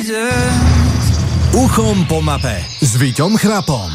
Uchom po mape s Víťom Chrapom.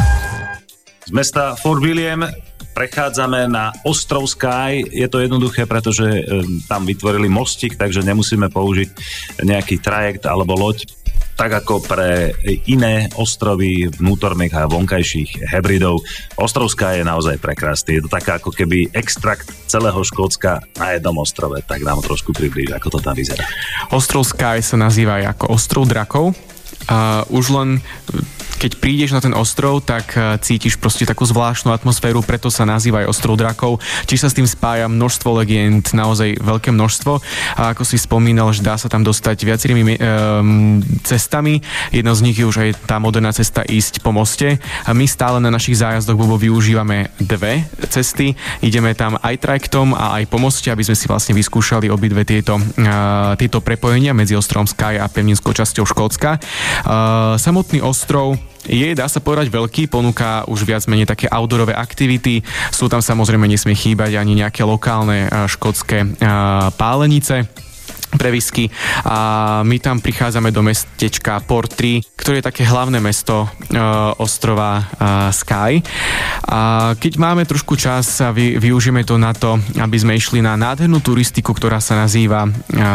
Z mesta Fort William prechádzame na ostrov Skye. Je to jednoduché, pretože tam vytvorili mostík, takže nemusíme použiť nejaký trajekt alebo loď, tak ako pre iné ostrovy vnútorných a vonkajších hebridov. Ostrov Skye je naozaj prekrásny. Je to taká ako keby extrakt celého Škótska na jednom ostrove. Tak nám trošku priblíž, ako to tam vyzerá. Ostrov Skye sa nazýva aj ako ostrov drakov. Už len keď prídeš na ten ostrov, tak cítiš proste takú zvláštnu atmosféru, preto sa nazýva aj ostrov drakov. Či sa s tým spája množstvo legend, naozaj veľké množstvo. A ako si spomínal, že dá sa tam dostať viacerými cestami. Jedna z nich je už aj tá moderná cesta ísť po moste. A my stále na našich zájazdoch využívame dve cesty. Ideme tam aj trajektom a aj po moste, aby sme si vlastne vyskúšali obidve tieto prepojenia medzi ostrovom Skye a pevninskou časťou Škótska. Samotný ostrov je, dá sa povedať, veľký, ponúka už viac menej také outdoorové aktivity. Sú tam samozrejme, nesmie chýbať ani nejaké lokálne škótske pálenice pre whisky a my tam prichádzame do mestečka Portree, ktoré je také hlavné mesto ostrova Skye. A keď máme trošku čas a využijeme to na to, aby sme išli na nádhernú turistiku, ktorá sa nazýva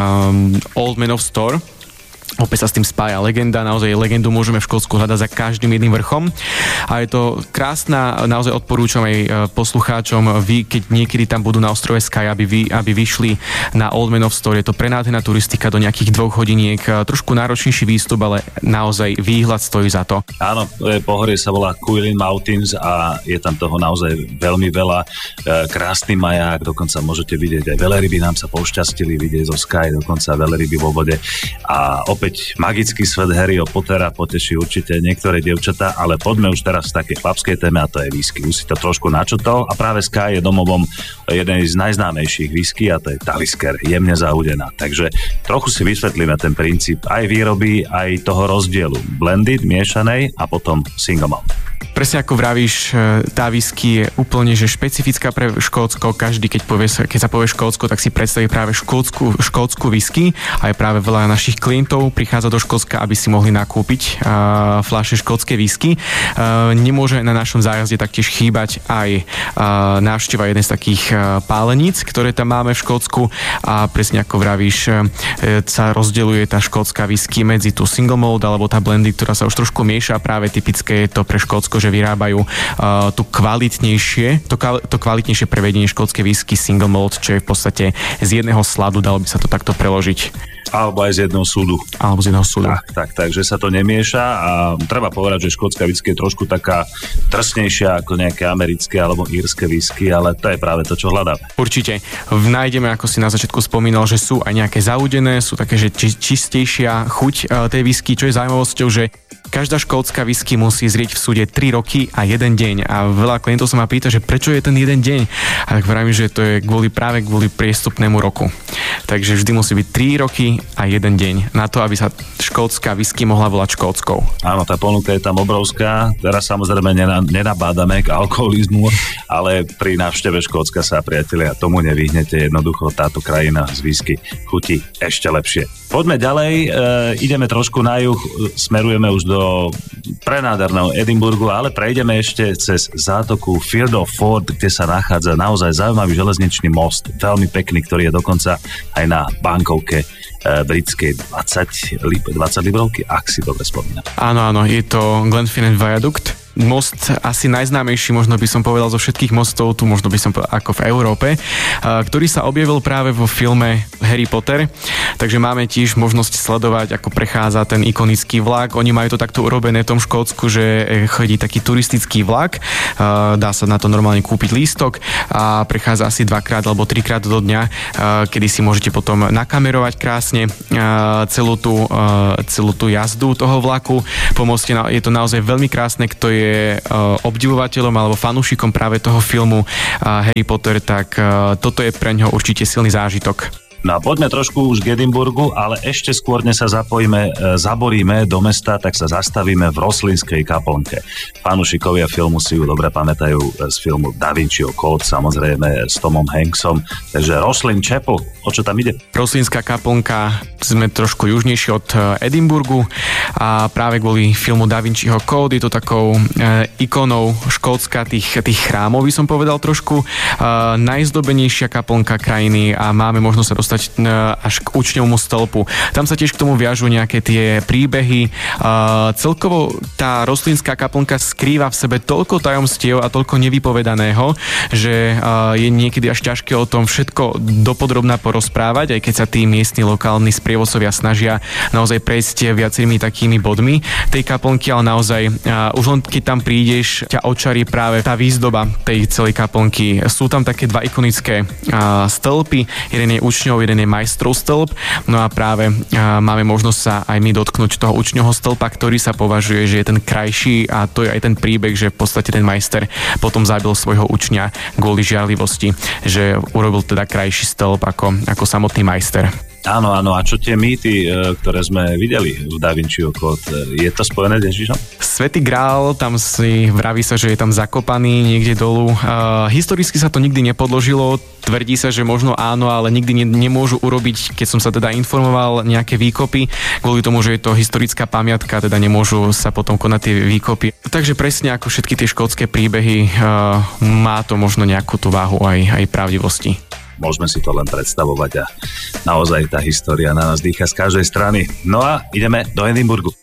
Old Man of Storr. Opäť sa s tým spája legenda, naozaj legendu môžeme v Škótsku hľadať za každým jedným vrchom a je to krásna, naozaj odporúčam aj poslucháčom, vy keď niekedy tam budú na ostrove Skye, aby vyšli na Old Man of Storr, je to prenádherná turistika do nejakých 2 hodiniek, trošku náročnejší výstup, ale naozaj výhľad stojí za to. Áno, pohorie sa volá Cuillin Mountains a je tam toho naozaj veľmi veľa, krásny maják, dokonca môžete vidieť aj veľryby, nám sa pošťastili vidieť zo Skye, dokonca veľryby vo vode a opäť magický svet Harryho Pottera poteší určite niektoré dievčatá, ale poďme už teraz v takej chlapskej téme a to je whisky. Už si to trošku načotol a práve Skye je domovom jeden z najznámejších whisky a to je Talisker, jemne zahudená. Takže trochu si vysvetlíme ten princíp aj výroby, aj toho rozdielu blended, miešanej a potom single malt. Presne ako vravíš, tá whisky je úplne že špecifická pre Škótsko. Každý, keď sa povie Škótsko, tak si predstaví práve škótsku whisky. A aj práve veľa našich klientov prichádza do Škótska, aby si mohli nakúpiť fľaše škótske whisky. Nemôže na našom zájazde taktiež chýbať aj návšteva jeden z takých páleníc, ktoré tam máme v Škótsku. A presne ako vravíš, sa rozdeľuje tá škótska whisky medzi tú single malt alebo tá blendy, ktorá sa už trošku mieša. Práve typické je to pre Škótsko, že vyrábajú to kvalitnejšie prevedenie škótske whisky single malt, čo je v podstate z jedného sladu, dalo by sa to takto preložiť. Alebo aj z jedného súdu. Alebo z jedného súdu. Takže sa to nemieša a treba povedať, že škótska whisky je trošku taká drsnejšia ako nejaké americké alebo írske whisky, ale to je práve to, čo hľadáme. Určite. Nájdeme, ako si na začiatku spomínal, že sú aj nejaké zaudené, sú také, že čistejšia chuť tej whisky, čo je zaujímavosťou, že každá škótska whisky musí zrieť v súde 3 roky a 1 deň. A veľa klientov sa ma pýta, že prečo je ten 1 deň? A tak vravím, že to je práve kvôli priestupnému roku. Takže vždy musí byť 3 roky a 1 deň na to, aby sa škótska whisky mohla volať škótskou. Áno, tá ponuka je tam obrovská. Teraz samozrejme nenabádame k alkoholizmu, ale pri návšteve Škótska sa, priatelia, tomu nevyhnete. Jednoducho táto krajina z whisky chutí ešte lepšie. Poďme ďalej, ideme trošku na juh, smerujeme už do prenádherného Edinburgu, ale prejdeme ešte cez zátoku Firth of Forth, kde sa nachádza naozaj zaujímavý železničný most, veľmi pekný, ktorý je dokonca aj na bankovke britskej 20 librovky, ak si dobre spomínam. Áno, je to Glenfinnan Viaduct. Most asi najznámejší, možno by som povedal, zo všetkých mostov, tu možno by som povedal ako v Európe, ktorý sa objavil práve vo filme Harry Potter, takže máme tiež možnosť sledovať, ako prechádza ten ikonický vlak. Oni majú to takto urobené v tom Škótsku, že chodí taký turistický vlak, dá sa na to normálne kúpiť lístok a prechádza asi 2-krát alebo 3-krát do dňa, kedy si môžete potom nakamerovať krásne celú tú jazdu toho vlaku po moste. Je to naozaj veľmi krásne, kto je obdivovateľom alebo fanúšikom práve toho filmu Harry Potter, tak toto je pre ňoho určite silný zážitok. No a poďme trošku už k Edinburgu, ale ešte skôr sa zaboríme do mesta, tak sa zastavíme v Roslinskej kaplnke. Fanúšikovia filmu si ju dobre pamätajú z filmu Da Vinciho kód, samozrejme s Tomom Hanksom. Takže Roslin Chapel, o čo tam ide? Roslinská kaplnka, sme trošku južnejšie od Edinburgu a práve kvôli filmu Da Vinciho kód je to takou ikonou Škótska, tých chrámov, by som povedal trošku. Najzdobenejšia kaplnka krajiny a máme možnosť sa dostať až k učňovmu stĺpu. Tam sa tiež k tomu viažú nejaké tie príbehy. Celkovo tá Roslinská kaplnka skrýva v sebe toľko tajomstiev a toľko nevypovedaného, že je niekedy až ťažké o tom všetko dopodrobná porozprávať, aj keď sa tí miestni lokálni sprievodcovia snažia naozaj prejsť viacerými takými bodmi tej kaplnky, ale naozaj už len keď tam prídeš, ťa očarí práve tá výzdoba tej celej kaplnky. Sú tam také dva ikonické stĺpy, jeden je učňov, jeden je majstrov stĺp, no a práve máme možnosť sa aj my dotknúť toho učňovho stĺpa, ktorý sa považuje, že je ten krajší a to je aj ten príbeh, že v podstate ten majster potom zabil svojho učňa kvôli žiarlivosti, že urobil teda krajší stĺp ako samotný majster. Áno, a čo tie mýty, ktoré sme videli v Da Vinciho kód, je to spojené s Ježišom? Svätý Grál, tam si vraví sa, že je tam zakopaný niekde dolu. Historicky sa to nikdy nepodložilo, tvrdí sa, že možno áno, ale nikdy nemôžu urobiť, keď som sa teda informoval, nejaké výkopy, kvôli tomu, že je to historická pamiatka, teda nemôžu sa potom konať tie výkopy. Takže presne ako všetky tie škótske príbehy, má to možno nejakú tú váhu aj pravdivosti. Môžeme si to len predstavovať a naozaj tá história na nás dýcha z každej strany. No a ideme do Edinburgu.